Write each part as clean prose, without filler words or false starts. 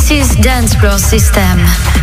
This is Dance Floor System.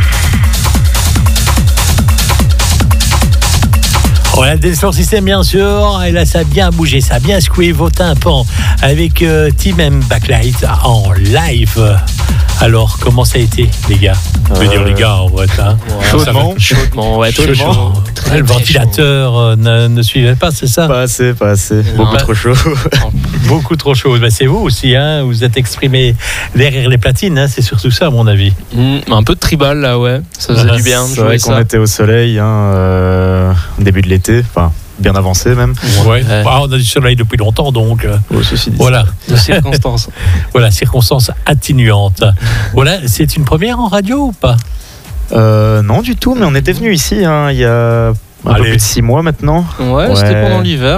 Voilà, Dance Floor System bien sûr, et là ça a bien bougé, ça a bien secoué vos tympans avec Team M Backlight en live. Alors comment ça a été les gars? Je veux dire les gars en vrai, hein. Chaudement, ouais, chaud. Très, le ventilateur ne suivait pas, c'est ça? Pas assez. Beaucoup trop chaud. Beaucoup trop chaud. Ben, c'est vous aussi, hein, vous êtes exprimé derrière les platines, hein, c'est surtout ça à mon avis. Un peu de tribal là, ouais. Ça faisait du bien. C'est vrai qu'on était au soleil, au début de l'été, enfin bien avancé même. Ouais. On a du soleil depuis longtemps donc. Voilà. De circonstances. Voilà, circonstances atténuantes. Voilà, c'est une première en radio ou pas? Non du tout, mais on était venu ici il y a un peu plus de 6 mois maintenant. Ouais, c'était pendant l'hiver.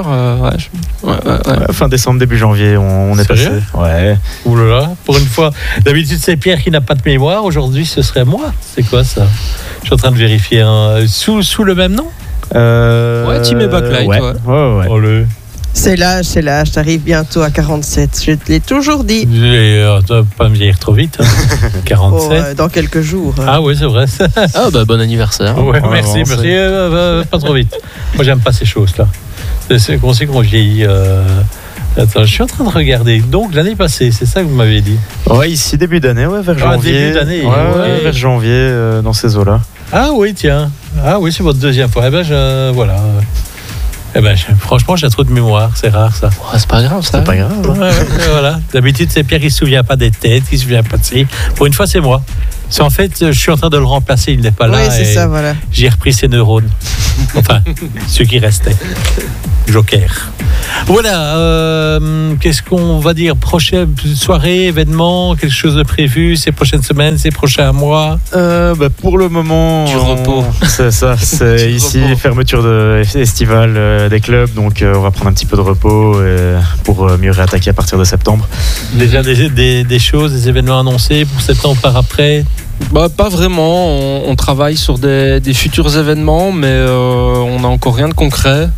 Fin décembre, début janvier, on est passé. Ouais. Ouh là là, pour une fois. D'habitude, c'est Pierre qui n'a pas de mémoire. Aujourd'hui, ce serait moi. C'est quoi ça? Je suis en train de vérifier. Sous le même nom? Ouais, Team et Backlight. Ouais. Oh, C'est l'âge, t'arrives bientôt à 47, je te l'ai toujours dit. Tu vas pas me vieillir trop vite, hein. 47. Dans quelques jours. Ah oui, c'est vrai. Ah bah bon anniversaire. Ouais, merci. Pas trop vite. Moi, j'aime pas ces choses-là. C'est qu'on sait qu'on vieillit. Attends, je suis en train de regarder. Donc, l'année passée, c'est ça que vous m'avez dit? Ouais, ici, début d'année, vers janvier. Début d'année. Ouais, vers janvier, dans ces eaux-là. Ah oui, tiens. Ah oui, c'est votre deuxième fois. Eh ben, voilà. Franchement, j'ai trop de mémoire, c'est rare ça. Ouais, c'est pas grave ça. C'est pas grave. Ouais, voilà. D'habitude, c'est Pierre qui se souvient pas des têtes, qui se souvient pas de ça. Pour une fois, c'est moi. C'est en fait, je suis en train de le remplacer, il n'est pas là. Oui, c'est ça, voilà. J'ai repris ses neurones. Enfin, ceux qui restaient. Joker. Voilà, qu'est-ce qu'on va dire? Prochaine soirée, événement, quelque chose de prévu ces prochaines semaines, ces prochains mois? Pour le moment, du repos. C'est ça, c'est ici repos. Fermeture de festival des clubs, donc on va prendre un petit peu de repos pour mieux réattaquer à partir de septembre. Déjà des choses, des événements annoncés pour septembre par après? Pas vraiment, on travaille sur des futurs événements, mais on n'a encore rien de concret.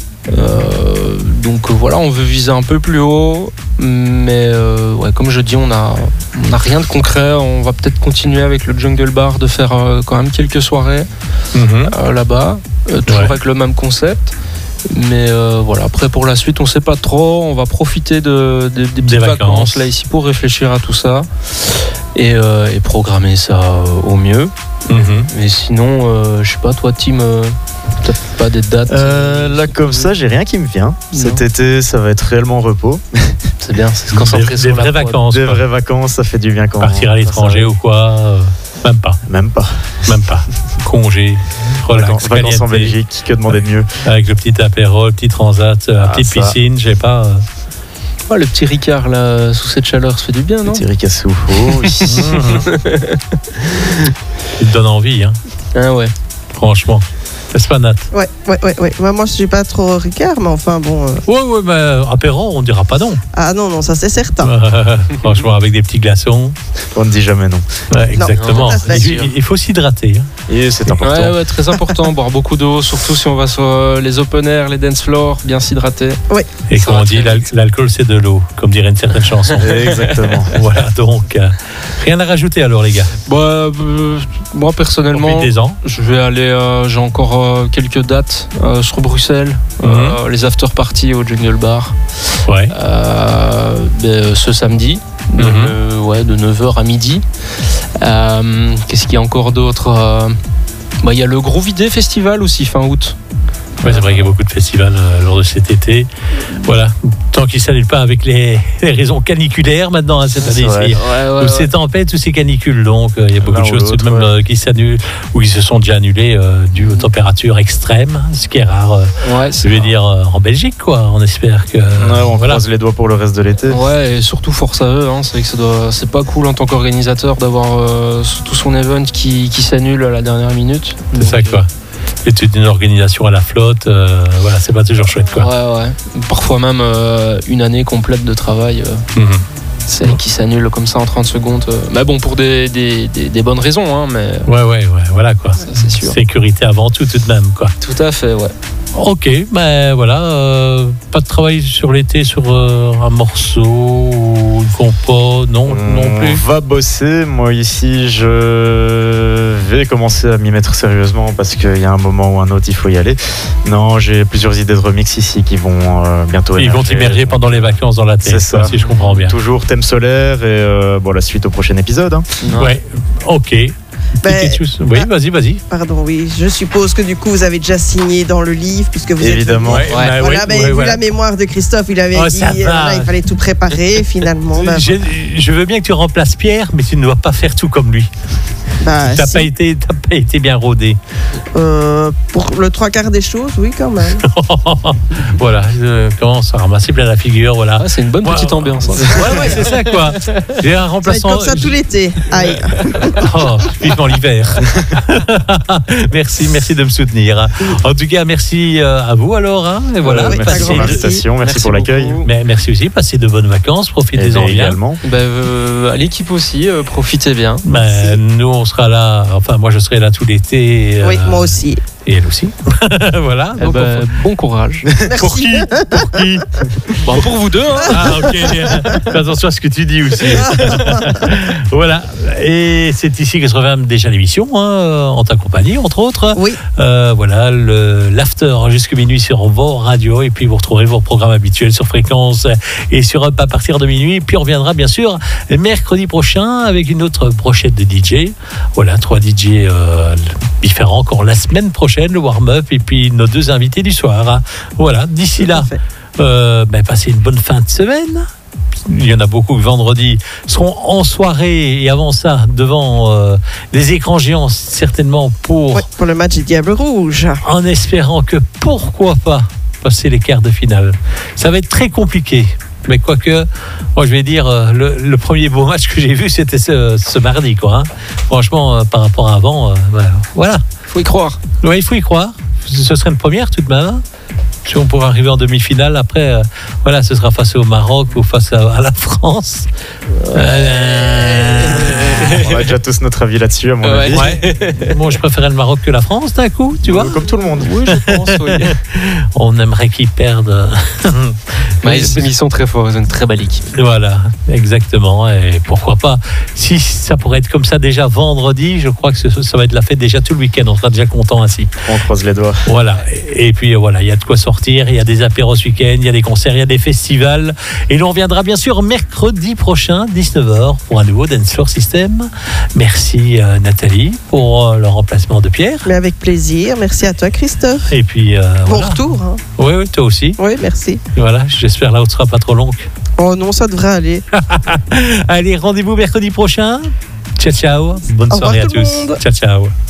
Donc voilà, on veut viser un peu plus haut, mais comme je dis, on a rien de concret. On va peut-être continuer avec le Jungle Bar de faire quand même quelques soirées là-bas, toujours avec le même concept. Mais voilà, après pour la suite, on sait pas trop. On va profiter des petites vacances là ici pour réfléchir à tout ça et programmer ça au mieux. Mais sinon, je sais pas, toi, Tim, t'as pas des dates? Là, comme ça, j'ai rien qui me vient. Cet été, ça va être réellement repos. C'est bien, c'est se concentrer sur des vraies vacances. Des vraies vacances, ça fait du bien quand partir à l'étranger ou quoi? Même pas. Congé, relax, vacances en Belgique, que demander de mieux? Avec le petit apéro, le petit transat, la petite piscine, je sais pas. Le petit Ricard là, sous cette chaleur, ça fait du bien, non? Le petit Ricassou. Oh, oui. Il te donne envie, hein. Ah ouais. Franchement. N'est-ce pas, Nat? Ouais. Moi, je suis pas trop Ricard, mais enfin, bon... Ouais, mais apéro, on dira pas non. Ah non, ça c'est certain. Franchement, avec des petits glaçons. On ne dit jamais non. Ouais, exactement. Non, il faut s'hydrater. Hein. Et c'est important. Ouais, très important. Boire beaucoup d'eau, surtout si on va sur les open air, les dance floors, bien s'hydrater. Oui. Et comme on dit, l'alcool, c'est de l'eau, comme dirait une certaine chanson. Exactement. Voilà, donc, rien à rajouter alors, les gars? Moi, personnellement, je vais aller, j'ai encore quelques dates sur Bruxelles, les after-parties au Jungle Bar. Ouais. Ce samedi, de 9h à midi. Qu'est-ce qu'il y a encore d'autre? Il y a le Gros Vidé Festival aussi, fin août. Ouais, c'est vrai qu'il y a beaucoup de festivals lors de cet été. Voilà. Tant qu'ils ne s'annulent pas avec les raisons caniculaires maintenant, cette année ici. Ou c'est tempête ou c'est canicule. Donc, il y a beaucoup de choses tout de même qui s'annulent ou qui se sont déjà annulées dues aux températures extrêmes, ce qui est rare. Je veux dire, en Belgique, quoi. On espère que. On croise les doigts pour le reste de l'été. Ouais, et surtout, force à eux. Hein. C'est vrai que c'est pas cool en tant qu'organisateur d'avoir tout son event qui s'annule à la dernière minute. C'est ça, quoi. Et toute une organisation à la flotte, c'est pas toujours chouette, quoi. Ouais. Parfois même une année complète de travail qui s'annule comme ça en 30 secondes. Mais bon, pour des bonnes raisons, hein, mais... Ouais, voilà, quoi. Ça, c'est sûr. Sécurité avant tout de même, quoi. Tout à fait, ouais. Ok, ben voilà, pas de travail sur l'été sur un morceau ou une compo, non plus. On va bosser. Moi ici, je vais commencer à m'y mettre sérieusement parce qu'il y a un moment ou un autre, il faut y aller. Non, j'ai plusieurs idées de remix ici qui vont bientôt émerger. Ils vont immerger pendant les vacances dans la tête, c'est ça. Si je comprends bien. Toujours thème solaire et la suite au prochain épisode. Hein. Ouais, ok. Oui, vas-y. Pardon, oui. Je suppose que du coup, vous avez déjà signé dans le livre, puisque vous évidemment. êtes... Vu la mémoire de Christophe, il avait dit il fallait tout préparer, finalement. Je veux bien que tu remplaces Pierre, mais tu ne dois pas faire tout comme lui. T'as pas été bien rodé. Pour le 3/4 des choses, oui, quand même. Voilà, je commence à ramasser plein la figure, voilà. C'est une bonne petite ambiance. Ouais, c'est ça, quoi. J'ai un remplaçant. Ça va être comme ça tout l'été. Aïe. Vivement l'hiver. Merci de me soutenir. En tout cas, merci à vous alors. Hein. Et voilà, merci pour l'invitation, merci pour l'accueil. Mais merci aussi, passez de bonnes vacances, profitez-en bien. Également. À l'équipe aussi, profitez bien. Nous, on sera là, enfin moi je serai là tout l'été. Oui, moi aussi. Et elle aussi. Voilà. Donc bon courage. Pour qui Pour vous deux. Hein. Ah ok. Fais attention à ce que tu dis aussi. Voilà. Et c'est ici que se referme déjà l'émission, en ta compagnie, entre autres. Oui. Voilà, l'after jusqu'à minuit sur vos radios. Et puis vous retrouverez vos programmes habituels sur Fréquence et sur Up à partir de minuit. Puis on reviendra bien sûr mercredi prochain avec une autre brochette de DJ. Voilà, 3 DJ différents encore la semaine prochaine, le warm-up et puis nos 2 invités du soir. Voilà, d'ici là, passez une bonne fin de semaine. Il y en a beaucoup qui vendredi seront en soirée et avant ça devant des écrans géants certainement pour le match des Diables Rouges, en espérant que pourquoi pas passer les quarts de finale. Ça va être très compliqué. Mais quoique, moi je vais dire, le premier beau match que j'ai vu, c'était ce mardi, quoi. Hein. Franchement, par rapport à avant, voilà. Il faut y croire. Oui, il faut y croire. Ce serait une première tout de même. Hein. Si on pourrait arriver en demi-finale, après, ce sera face au Maroc ou face à la France. On a déjà tous notre avis là-dessus, à mon avis. Moi, je préférais le Maroc que la France, d'un coup, tu vois. Comme tout le monde. Oui, je pense, oui. On aimerait qu'ils perdent. Ils sont très forts, ils ont une très belle équipe. Voilà, exactement. Et pourquoi pas, si ça pourrait être comme ça déjà vendredi, je crois que ça va être la fête déjà tout le week-end. On sera déjà content ainsi. On croise les doigts. Voilà. Et puis voilà, il y a de quoi sortir. Il y a des apéros ce week-end, il y a des concerts, il y a des festivals. Et l'on reviendra bien sûr mercredi prochain, 19h, pour un nouveau Dance Floor System. Merci Nathalie pour le remplacement de Pierre. Mais avec plaisir. Merci à toi, Christophe. Et puis bon retour. Hein. Oui, toi aussi. Oui, merci. Voilà, j'espère là où tu sera pas trop longue. Oh non, ça devrait aller. Allez, rendez-vous mercredi prochain. Ciao, ciao. Bonne soirée à tous. Ciao, ciao.